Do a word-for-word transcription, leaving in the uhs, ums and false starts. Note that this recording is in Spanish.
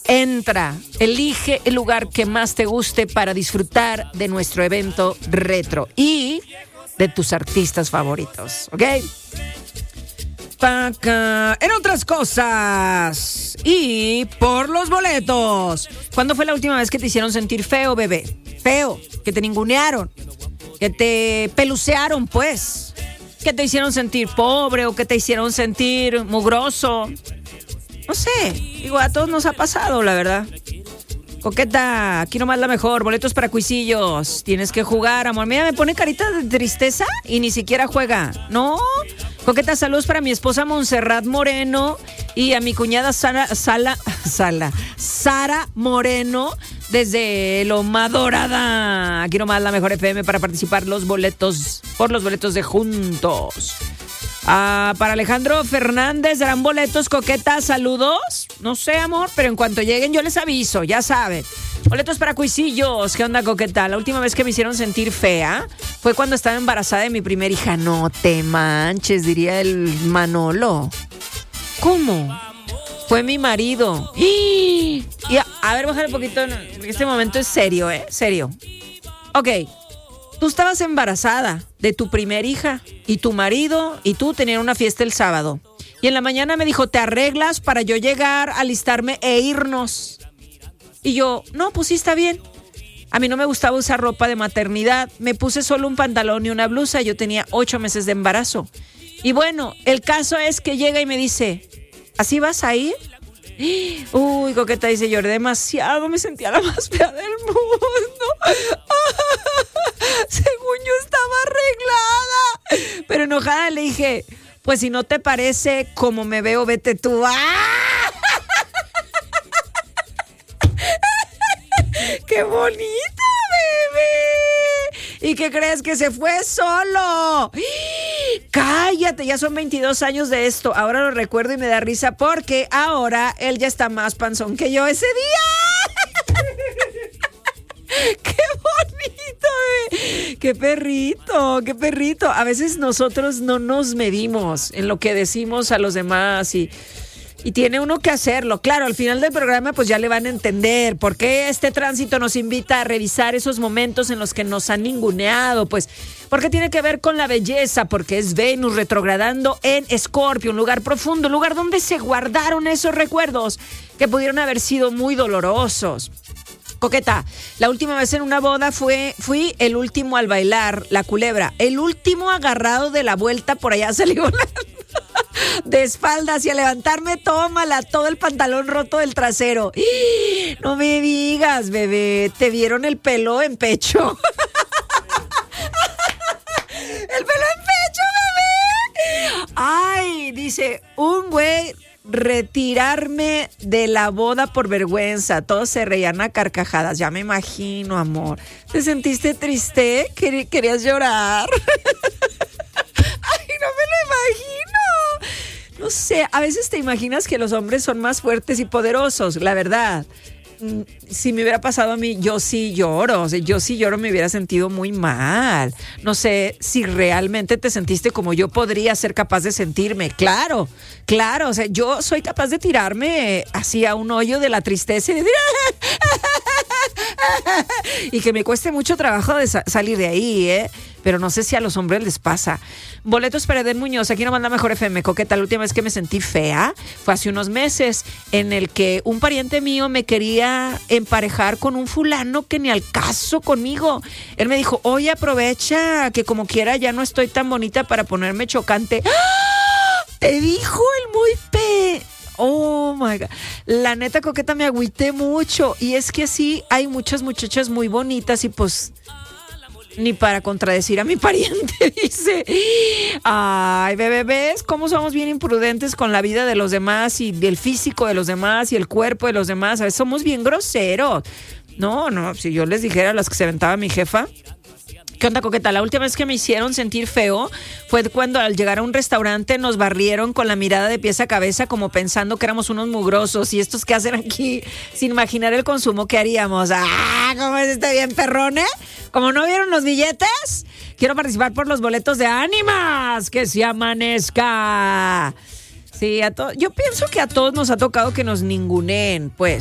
Entra, elige el lugar que más te guste para disfrutar de nuestro evento retro y de tus artistas favoritos, ¿ok? Paca. En otras cosas y por los boletos. ¿Cuándo fue la última vez que te hicieron sentir feo, bebé? Feo, que te ningunearon, que te pelucearon, pues, que te hicieron sentir pobre o que te hicieron sentir mugroso. No sé, digo, a todos nos ha pasado, la verdad. Coqueta, aquí nomás la mejor, boletos para cuisillos. Tienes que jugar, amor. Mira, me pone carita de tristeza y ni siquiera juega. No, Coqueta, saludos para mi esposa Montserrat Moreno y a mi cuñada Sara, Sala, Sala, Sara Moreno desde Loma Dorada. Aquí nomás la mejor F M para participar los boletos, por los boletos de Juntos. Ah, para Alejandro Fernández, ¿darán boletos, Coqueta? Saludos. No sé, amor, pero en cuanto lleguen yo les aviso, ya saben. Boletos para cuisillos. ¿Qué onda, Coqueta? La última vez que me hicieron sentir fea fue cuando estaba embarazada de mi primera hija. No te manches, diría el Manolo. ¿Cómo? Fue mi marido. Y a, a ver, bájale un poquito, porque este momento es serio, ¿eh? Serio. Ok. Tú estabas embarazada de tu primer hija y tu marido y tú tenían una fiesta el sábado. Y en la mañana me dijo, ¿te arreglas para yo llegar, alistarme e irnos? Y yo, no, pues sí, está bien. A mí no me gustaba usar ropa de maternidad. Me puse solo un pantalón y una blusa. Yo tenía ocho meses de embarazo. Y bueno, el caso es que llega y me dice, ¿así vas a ir? Uy, Coqueta, dice, lloré demasiado, me sentía la más fea del mundo. Según yo estaba arreglada. Pero enojada le dije, pues si no te parece como me veo, vete tú. ¡Ah! ¡Qué bonita, bebé! ¿Y qué crees? Que se fue solo. Cállate, ya son veintidós años de esto. Ahora lo recuerdo y me da risa porque ahora él ya está más panzón que yo ese día. ¡Qué bonito, bebé! ¡Qué perrito! ¡Qué perrito! A veces nosotros no nos medimos en lo que decimos a los demás y... Y tiene uno que hacerlo. Claro, al final del programa pues ya le van a entender por qué este tránsito nos invita a revisar esos momentos en los que nos han ninguneado. Pues porque tiene que ver con la belleza, porque es Venus retrogradando en Escorpio, un lugar profundo, un lugar donde se guardaron esos recuerdos que pudieron haber sido muy dolorosos. Coqueta, la última vez en una boda fue, fui el último al bailar la culebra, el último agarrado de la vuelta, por allá salí volando. De espaldas y a levantarme, tómala, todo el pantalón roto del trasero. No me digas, bebé, te vieron el pelo en pecho. El pelo en pecho, bebé. Ay, dice, un güey retirarme de la boda por vergüenza. Todos se reían a carcajadas, ya me imagino, amor. ¿Te sentiste triste? ¿Quer- ¿Querías llorar? Ay, no me lo imagino. No sé, a veces te imaginas que los hombres son más fuertes y poderosos, la verdad. Si me hubiera pasado a mí, yo sí lloro, o sea, yo sí lloro, me hubiera sentido muy mal. No sé si realmente te sentiste como yo podría ser capaz de sentirme. Claro, claro, o sea, yo soy capaz de tirarme así a un hoyo de la tristeza y decir... y que me cueste mucho trabajo de sa- salir de ahí, ¿eh? Pero no sé si a los hombres les pasa. Boletos para Eden Muñoz, aquí no manda mejor F M. Coqueta, la última vez que me sentí fea fue hace unos meses, en el que un pariente mío me quería emparejar con un fulano que ni al caso conmigo. Él me dijo, oye, aprovecha que como quiera ya no estoy tan bonita para ponerme chocante. ¡Ah! Te dijo el muy pe... Oh my God. La neta, Coqueta, me agüité mucho. Y es que sí, hay muchas muchachas muy bonitas y pues ni para contradecir a mi pariente, dice. Ay, bebé, ¿ves cómo somos bien imprudentes con la vida de los demás y el físico de los demás y el cuerpo de los demás? A veces somos bien groseros. No, no, si yo les dijera a las que se aventaba mi jefa. ¿Qué onda, Coqueta? La última vez que me hicieron sentir feo fue cuando al llegar a un restaurante nos barrieron con la mirada de pies a cabeza como pensando que éramos unos mugrosos y estos que hacen aquí sin imaginar el consumo que haríamos. ¡Ah! ¿Cómo es este bien perrón, eh? ¿Como no vieron los billetes? Quiero participar por los boletos de Ánimas. ¡Que se amanezca! Sí, a to- yo pienso que a todos nos ha tocado que nos ninguneen, pues.